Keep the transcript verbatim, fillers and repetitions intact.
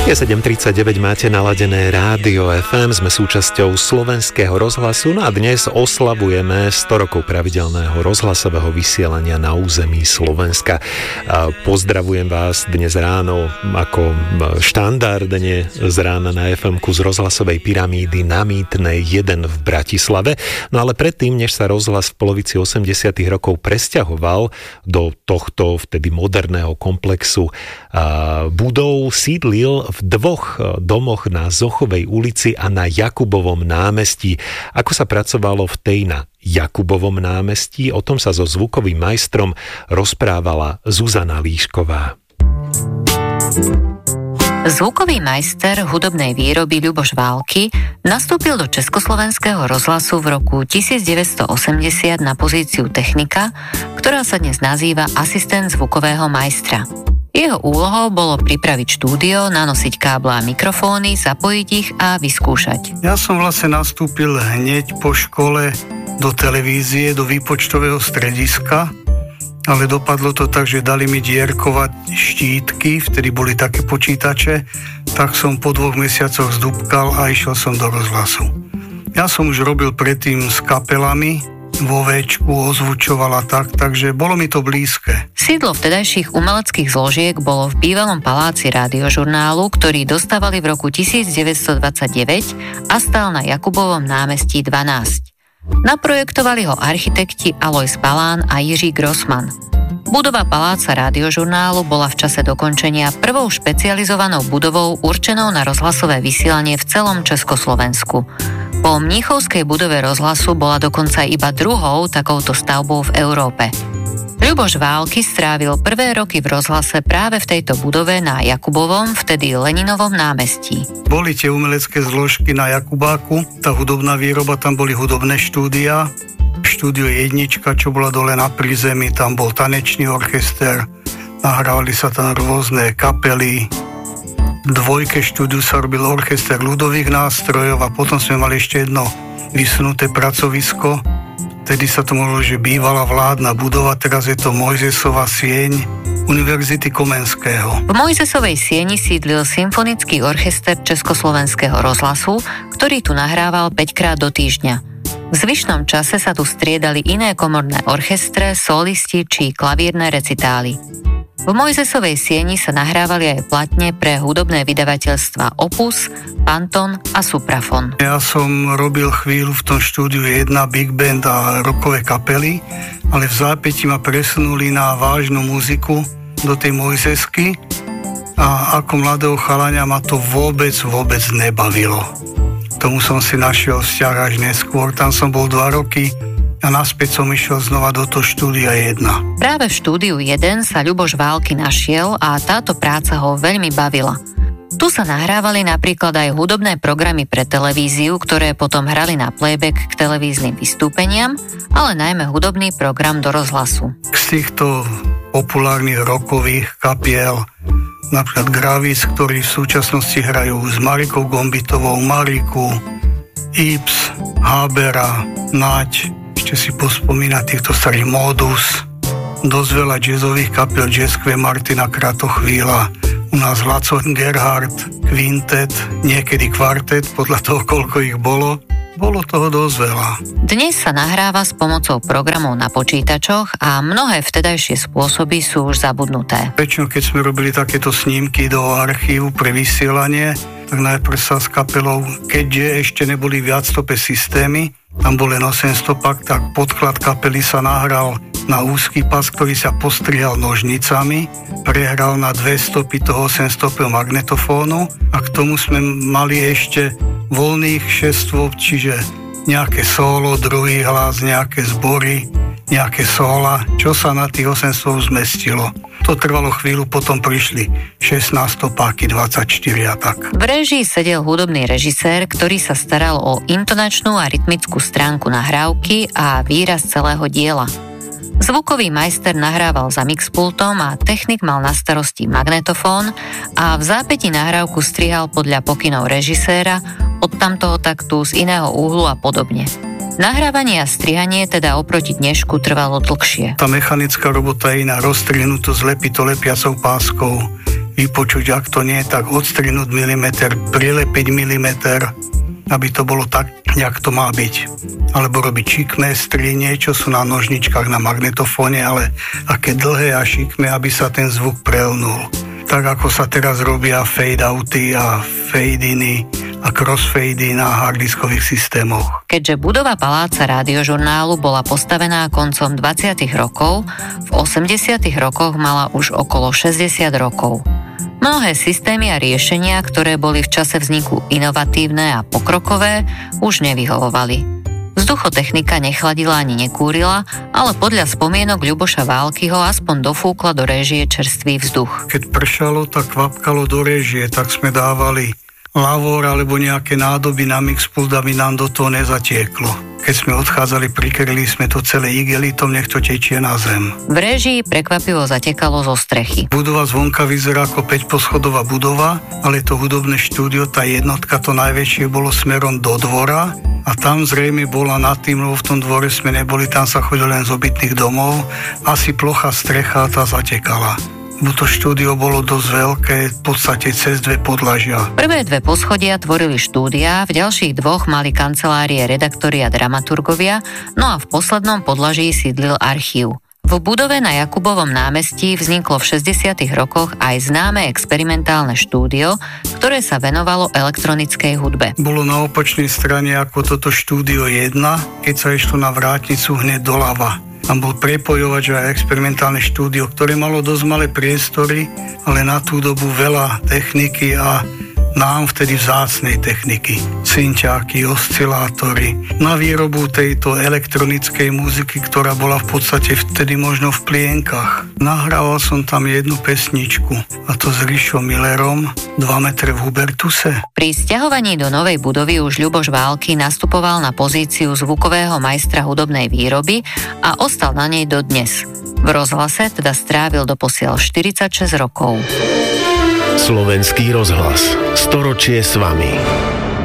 Je sedem tridsaťdeväť, máte naladené Rádio ef em, sme súčasťou Slovenského rozhlasu, no a dnes oslavujeme sto rokov pravidelného rozhlasového vysielania na území Slovenska. Pozdravujem vás dnes ráno ako štandardne z rána na ef emku z rozhlasovej pyramídy na Mýtnej jeden v Bratislave. No ale predtým, než sa rozhlas v polovici osemdesiatych rokov presťahoval do tohto vtedy moderného komplexu budov, sídlil v dvoch domoch na Zochovej ulici a na Jakubovom námestí. Ako sa pracovalo v tej na Jakubovom námestí, o tom sa so zvukovým majstrom rozprávala Zuzana Líšková. Zvukový majster hudobnej výroby Ľuboš Války nastúpil do Československého rozhlasu v roku devätnásťstoosemdesiat na pozíciu technika, ktorá sa dnes nazýva asistent zvukového majstra. Jeho úlohou bolo pripraviť štúdio, nanosiť káble a mikrofóny, zapojiť ich a vyskúšať. Ja som vlastne nastúpil hneď po škole do televízie, do výpočtového strediska, ale dopadlo to tak, že dali mi dierkovať štítky, vtedy boli také počítače, tak som po dvoch mesiacoch zdúbkal a išiel som do rozhlasu. Ja som už robil predtým s kapelami, vo véčku ozvučovala tak, takže bolo mi to blízke. Sídlo vtedajších umeleckých zložiek bolo v bývalom paláci Rádiožurnálu, ktorý dostávali v roku devätnásťstodvadsaťdeväť a stál na Jakubovom námestí dvanásť. Naprojektovali ho architekti Alojz Balán a Jiří Grossman. Budova paláca Rádiožurnálu bola v čase dokončenia prvou špecializovanou budovou určenou na rozhlasové vysielanie v celom Československu. Po mníchovskej budove rozhlasu bola dokonca iba druhou takouto stavbou v Európe. Ľuboš Války strávil prvé roky v rozhlase práve v tejto budove na Jakubovom, vtedy Leninovom námestí. Boli tie umelecké zložky na Jakubáku, tá hudobná výroba, tam boli hudobné štúdia. Štúdio jednička, čo bola dole na prízemí, tam bol tanečný orchester, nahrávali sa tam rôzne kapely. V dvojke štúdiu sa robil orchester ľudových nástrojov a potom sme mali ešte jedno vysunuté pracovisko. Vtedy sa to mohlo, že bývala vládna budova, teraz je to Mojzesova sieň Univerzity Komenského. V Mojzesovej sieni sídlil symfonický orchester Československého rozhlasu, ktorý tu nahrával päťkrát do týždňa. V zvyšnom čase sa tu striedali iné komorné orchestre, solisti či klavírne recitály. V Mojzesovej sieni sa nahrávali aj platne pre hudobné vydavateľstva Opus, Panton a Suprafon. Ja som robil chvíľu v tom štúdiu jedna big band a rockové kapely, ale v zápätí ma presunuli na vážnu muziku do tej Mojzesky a ako mladého chalaňa ma to vôbec, vôbec nebavilo. Tomu som si našiel vzťah až neskôr, tam som bol dva roky a naspäť som išiel znova do toho štúdia jedna. Práve v štúdiu jeden sa Ľuboš Války našiel a táto práca ho veľmi bavila. Tu sa nahrávali napríklad aj hudobné programy pre televíziu, ktoré potom hrali na playback k televíznym vystúpeniam, ale najmä hudobný program do rozhlasu. Z týchto populárnych rockových kapiel, napríklad Gravis, ktorí v súčasnosti hrajú s Marikou Gombitovou, Mariku, Ips, Habera, Nať, ešte si pospomína týchto starých Modus, dosť veľa jazzových kapiel, Jazzkve, Martina Kratochvíla, u nás Laco Gerhardt, Quintet, niekedy kvartet, podľa toho, koľko ich bolo. Bolo toho dosť veľa. Dnes sa nahráva s pomocou programov na počítačoch a mnohé vtedajšie spôsoby sú už zabudnuté. Väčšinou, keď sme robili takéto snímky do archívu pre vysielanie, tak najprv sa s kapelou, keďže ešte neboli viacstopé systémy, tam bol len osemstopak, tak podklad kapely sa nahral na úzky pas, ktorý sa postrihal nožnicami, prehral na dve stopy toho osemstopého magnetofónu a k tomu sme mali ešte voľných šesť stôp, čiže nejaké solo, druhý hlas, nejaké zbory, nejaké sola, čo sa na tých osem stôp zmestilo. To trvalo chvíľu, potom prišli šestnásť stopáky, dvadsaťštyri a tak. V réžii sedel hudobný režisér, ktorý sa staral o intonačnú a rytmickú stránku nahrávky a výraz celého diela. Zvukový majster nahrával za mixpultom a technik mal na starosti magnetofón a v zápäti nahrávku strihal podľa pokynov režiséra, od tamtoho taktu z iného úhlu a podobne. Nahrávanie a strihanie teda oproti dnešku trvalo dlhšie. Tá mechanická robota je iná, rozstrihnúť to, zlepiť to lepiacou páskou, vypočuť, ak to nie, tak odstrinúť milimeter, prilepiť milimeter, aby to bolo tak, jak to má byť. Alebo robiť šikmé strínie, čo sú na nožničkách na magnetofóne, ale aké dlhé a šikmé, aby sa ten zvuk prelnul. Tak ako sa teraz robia fade-outy a fade-iny a crossfady na harddiskových systémoch. Keďže budova Paláca Rádiožurnálu bola postavená koncom dvadsiatych rokov, v osemdesiatych rokoch mala už okolo šesťdesiat rokov. Mnohé systémy a riešenia, ktoré boli v čase vzniku inovatívne a pokrokové, už nevyhovovali. Vzduchotechnika nechladila ani nekúrila, ale podľa spomienok Ľuboša Válkyho aspoň dofúkla do réžie čerstvý vzduch. Keď pršalo, tak kvapkalo do réžie, tak sme dávali lavor alebo nejaké nádoby na mixpult, aby nám do toho nezatieklo. Keď sme odchádzali, prikryli sme to celé igelitom, nech to tečie na zem. V réžii prekvapivo zatekalo zo strechy. Budova zvonka vyzerá ako päťposchodová budova, ale to hudobné štúdio, tá jednotka, to najväčšie bolo smerom do dvora a tam zrejme bola nad tým, lebo v tom dvore sme neboli, tam sa chodilo len z obytných domov, asi plochá strecha, tá zatekala. To štúdio bolo dosť veľké, v podstate cez dve podlažia. Prvé dve poschodia tvorili štúdia, v ďalších dvoch mali kancelárie redaktori a dramaturgovia, no a v poslednom podlaží sídlil archív. V budove na Jakubovom námestí vzniklo v šesťdesiatych rokoch aj známe experimentálne štúdio, ktoré sa venovalo elektronickej hudbe. Bolo na opačnej strane ako toto štúdio jedna, keď sa išlo na vrátnicu hneď doľava. Tam bol prepojovač a experimentálne štúdio, ktoré malo dosť malé priestory, ale na tú dobu veľa techniky a nám vtedy vzácnej techniky. Synťáky, oscilátory. Na výrobu tejto elektronickej muziky, ktorá bola v podstate vtedy možno v plienkach. Nahrával som tam jednu pesničku, a to s Rišom Millerom, dva metre v Hubertuse. Pri sťahovaní do novej budovy už Ľuboš Války nastupoval na pozíciu zvukového majstra hudobnej výroby a ostal na nej dodnes. V rozhlase teda strávil doposiaľ štyridsaťšesť rokov. Slovenský rozhlas. Storočie s vami.